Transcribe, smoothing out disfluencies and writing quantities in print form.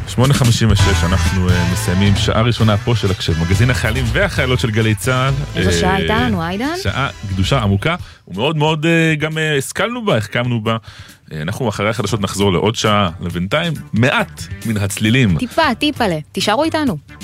8:56, אנחנו מסיימים שעה ראשונה פה של מגזין החיילים והחיילות של גלי צה"ל. איזו שעה הייתה לנו, עידן? שעה קדושה עמוקה, ומאוד מאוד גם השכלנו בה, החכמנו בה. אנחנו אחרי החדשות נחזור לעוד שעה, לבינתיים מעט מן הצלילים. טיפה, תישארו איתנו.